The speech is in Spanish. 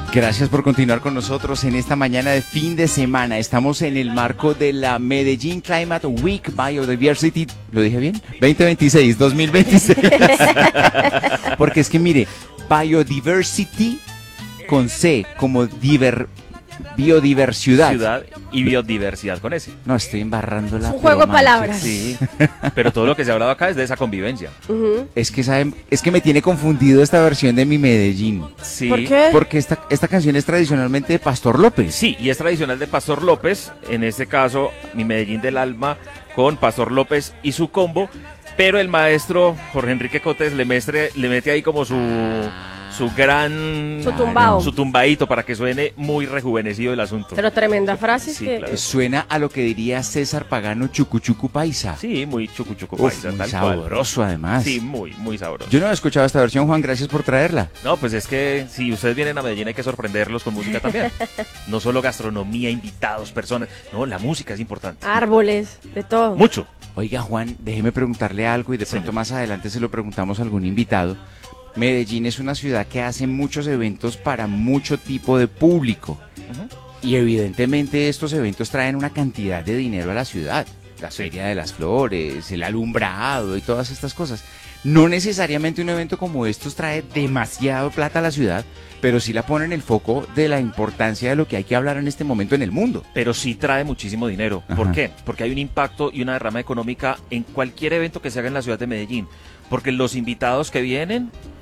Gracias por continuar con nosotros en esta mañana de fin de semana. Estamos en el marco de la Medellín Climate Week Biodiversity, ¿lo dije bien? 2026. Porque es que mire, Biodiversity con C, como biodiversidad. Ciudad y biodiversidad con ese. No, estoy embarrándola. Es un juego de palabras. Sí, pero todo lo que se ha hablado acá es de esa convivencia. Es que saben, es que me tiene confundido esta versión de mi Medellín. Sí. ¿Por qué? Porque esta canción es tradicionalmente de Pastor López. Sí, y es tradicional de Pastor López, en este caso, mi Medellín del alma, con Pastor López y su combo, pero el maestro Jorge Enrique Cotes le mete ahí como su gran... Su tumbao. Su tumbaíto para que suene muy rejuvenecido el asunto. Pero tremenda frase. Sí, que... claro. Suena a lo que diría César Pagano, chucuchucu paisa. Sí, muy chucu Uf, paisa, muy tal cual. sabroso además. Sí, muy sabroso. Yo no he escuchado esta versión, Juan, gracias por traerla. No, pues es que si ustedes vienen a Medellín hay que sorprenderlos con música también. No solo gastronomía, invitados, personas. No, la música es importante. Árboles, de todo. Mucho. Oiga, Juan, déjeme preguntarle algo y de pronto más adelante se lo preguntamos a algún invitado. Medellín es una ciudad que hace muchos eventos para mucho tipo de público. Y evidentemente estos eventos traen una cantidad de dinero a la ciudad. La Feria de las Flores, el alumbrado y todas estas cosas. No necesariamente un evento como estos trae demasiado plata a la ciudad, pero sí la pone en el foco de la importancia de lo que hay que hablar en este momento en el mundo. Pero sí trae muchísimo dinero. Ajá. ¿Por qué? Porque hay un impacto y una derrama económica en cualquier evento que se haga en la ciudad de Medellín. Porque los invitados que vienen